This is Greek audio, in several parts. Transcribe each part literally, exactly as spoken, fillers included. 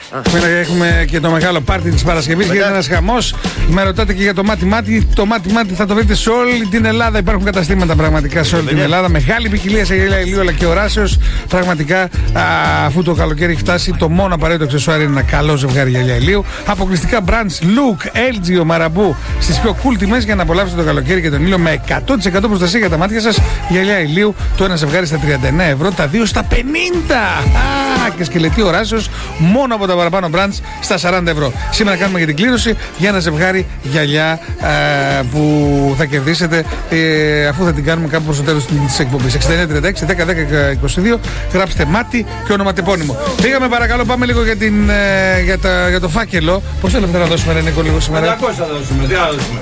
Έχουμε και το μεγάλο πάρτι της Παρασκευής. Γίνεται ένας χαμός. Με ρωτάτε και για το μάτι μάτι. Το μάτι μάτι θα το βρείτε σε όλη την Ελλάδα. Υπάρχουν καταστήματα πραγματικά σε όλη την Ελλάδα. Μεγάλη ποικιλία σε γυαλιά ηλίου αλλά και οράσεως. Πραγματικά α, αφού το καλοκαίρι έχει φτάσει, το μόνο απαραίτητο αξεσουάρι είναι ένα καλό ζευγάρι γυαλιά ηλίου. Αποκλειστικά brands Look, ελ τζι, Marabu στις πιο cool τιμές για να απολαύσετε το καλοκαίρι και τον ήλιο με εκατό τοις εκατό προστασία για τα μάτια σας. Γυαλιά ηλίου, το ένα ζευγάρι στα τριάντα εννέα ευρώ, τα δύο στα πενήντα. Α, και σκελετή οράσεως μόνο από τα παραπάνω brands στα σαράντα ευρώ. Σήμερα κάνουμε για την κλήρωση για ένα ζευγάρι γυαλιά ε, που θα κερδίσετε ε, αφού θα την κάνουμε κάπου προς το τέλος της εκπομπής. εξήντα εννέα τριάντα έξι δέκα δέκα είκοσι δύο. Γράψτε μάτι και ονοματεπώνυμο. Πήγαμε παρακαλώ, πάμε λίγο για, την, ε, για, τα, για το φάκελο. Πόσα λεφτά να δώσουμε, ρε Νίκο, λίγο σήμερα? πεντακόσια θα δώσουμε, τι θα δώσουμε?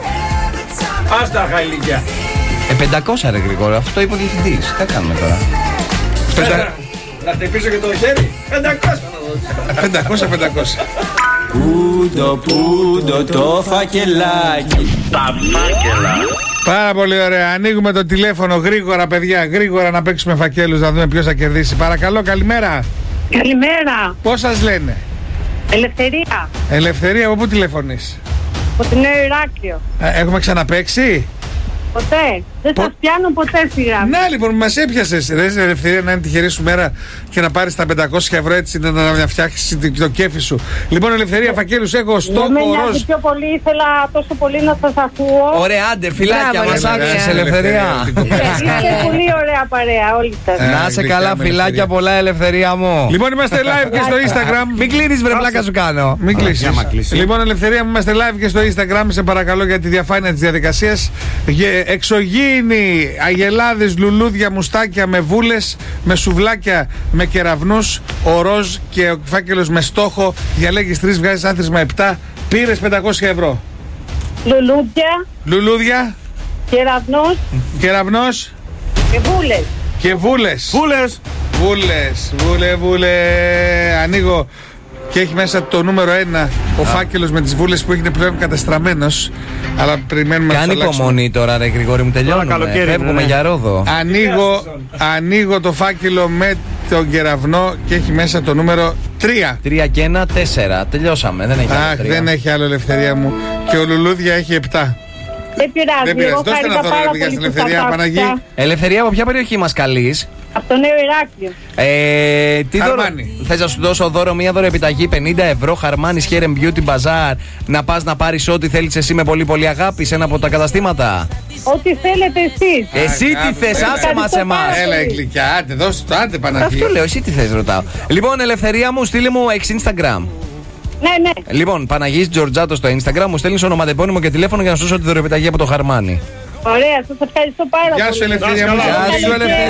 Άστα χαλίκια. Ε, πεντακόσια ρε Γρηγόρο, αυτό είπε ο διευθυντής. Τι κάνουμε τώρα? Πεντα... Να χτυπήσω και το χέρι. πεντακόσια θα δώσουμε. πεντακόσια πεντακόσια. Πούντο, πούντο το φακελάκι. Τα φάκελα. Πάρα πολύ ωραία. Ανοίγουμε το τηλέφωνο γρήγορα, παιδιά. Γρήγορα να παίξουμε φακέλους, να δούμε ποιος θα κερδίσει. Παρακαλώ, καλημέρα. Καλημέρα. Πώς σας λένε? Ελευθερία. Ελευθερία, από πού τηλεφωνείς? Από το Νέο Ηράκλειο. Ε, έχουμε ξαναπαίξει? Ποτέ. Δεν Πο... σας πιάνω ποτέ στη γραμμή. Να λοιπόν, μας έπιασες. Ρε Ελευθερία, να είναι τυχερή σου μέρα και να πάρεις τα πεντακόσια ευρώ έτσι να, να, να φτιάξεις το κέφι σου. Λοιπόν, Ελευθερία, φακέλους έχω στόχο ροζ. Πιο πολύ ήθελα τόσο πολύ να σας ακούω. Ωραία, άντε, φιλάκια, μας άκουσες, Ελευθερία. Είστε πολύ ωραία παρέα όλοι σας. Να σε καλά, φιλάκια πολλά, Ελευθερία μου. Λοιπόν, είμαστε live και στο Instagram. Μην κλείνεις, βρε πλάκα σου κάνω. Μην κλείσεις. Λοιπόν, Ελευθερία μου, είμαστε live και στο Instagram. Σε παρακαλώ για τη διαφάνεια της διαδικασίας. Εξωγήινοι αγελάδες, λουλούδια, μουστάκια με βούλες, με σουβλάκια, με κεραυνούς, ο ροζ και ο φάκελος με στόχο. Διαλέγεις τρεις, βγάζεις άθροισμα επτά. Πήρες πεντακόσια ευρώ. Λουλούδια. Λουλούδια. Κεραυνός. Κεραυνός. Και βούλες. Και βούλες. Βούλες. Βούλες. Βούλε, βούλε. Ανοίγω. Και έχει μέσα το νούμερο ένα, ο φάκελος με τις βούλες που είναι πλέον κατεστραμμένος. Αλλά περιμένουμε να κάνει υπομονή τώρα, ρε Γρηγόρη μου, τελειώνουμε. Φεύγουμε ναι. για Ρόδο. Ανοίγω, ανοίγω το φάκελο με τον κεραυνό και έχει μέσα το νούμερο τρία. τρία και ένα, τέσσερα. Τελειώσαμε. Δεν έχει άλλο. Αχ, δεν έχει άλλο, Ελευθερία μου. Και ο λουλούδια έχει επτά. Δεν πειράζει. Δεν πειράζει. Δώστε να δω για την Ελευθερία, Παναγί. Ελευθερία, από ποια περιοχή μας καλείς? Από το Νέο Ηράκλειο. Ε, τι δώρο, θες να σου δώσω δώρο, μία δωροεπιταγή πενήντα ευρώ, Χαρμάνης Hair and Beauty Bazaar, να πας να πάρεις ό,τι θέλεις εσύ με πολύ πολύ αγάπη σε ένα από τα καταστήματα. Ό,τι θέλετε εσείς. Εσύ τι θες, άσε μας εμάς. Έλα η γλυκιά, άντε δώσε το, άντε Παναγί. Αυτό λέω, εσύ τι θες ρωτάω. Λοιπόν, Ελευθερία μου, στείλε μου εξ Instagram. Ναι, ναι. Λοιπόν, Παναγής Τζορτζάτο στο Instagram, μου στέλνεις ονοματεπώνυμο και τηλέφωνο για να σου δώσω τη δωρεοπιταγή από το Χαρμάνι. Ωραία, σας ευχαριστώ πάρα πολύ. Γεια σου, Ελευθερία μου.